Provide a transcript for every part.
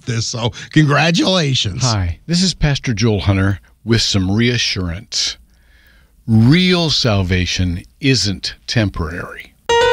this, so congratulations. Hi, this is Pastor Joel Hunter with some reassurance. Real salvation isn't temporary.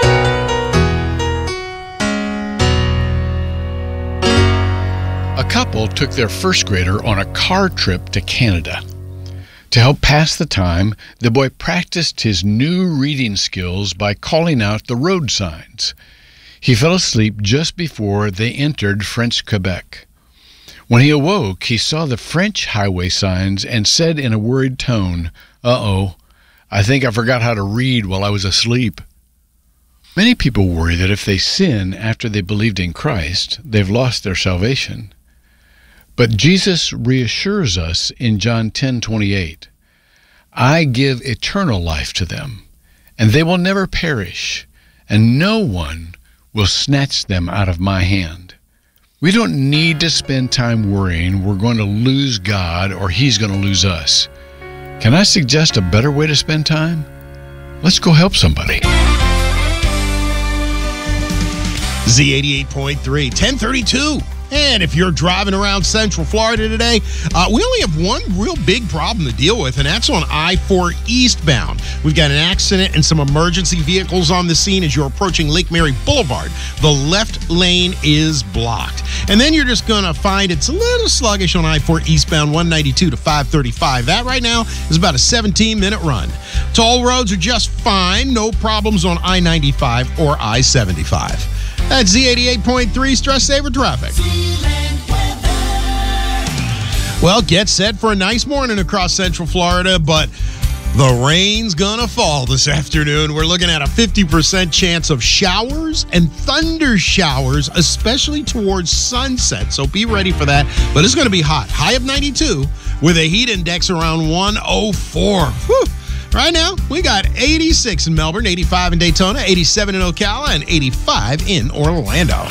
A couple took their first grader on a car trip to Canada. To help pass the time, the boy practiced his new reading skills by calling out the road signs. He fell asleep just before they entered French Quebec. When he awoke, he saw the French highway signs and said in a worried tone, "Uh-oh, I think I forgot how to read while I was asleep." Many people worry that if they sin after they believed in Christ, they've lost their salvation. But Jesus reassures us in John 10:28, "I give eternal life to them, and they will never perish, and no one will snatch them out of my hand." We don't need to spend time worrying we're going to lose God or He's going to lose us. Can I suggest a better way to spend time? Let's go help somebody. Z88.3, 1032. And if you're driving around Central Florida today, we only have one real big problem to deal with, and that's on I-4 eastbound. We've got an accident and some emergency vehicles on the scene as you're approaching Lake Mary Boulevard. The left lane is blocked. And then you're just going to find it's a little sluggish on I-4 eastbound, 192 to 535. That right now is about a 17-minute run. Toll roads are just fine. No problems on I-95 or I-75. That's Z88.3 Stress Saver Traffic. Well, get set for a nice morning across Central Florida, but the rain's gonna fall this afternoon. We're looking at a 50% chance of showers and thunder showers, especially towards sunset. So be ready for that. But it's gonna be hot. High of 92 with a heat index around 104. Whew. Right now, we got 86 in Melbourne, 85 in Daytona, 87 in Ocala, and 85 in Orlando.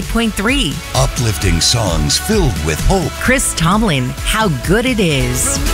Z88.3. Uplifting songs filled with hope. Chris Tomlin, How Good It Is.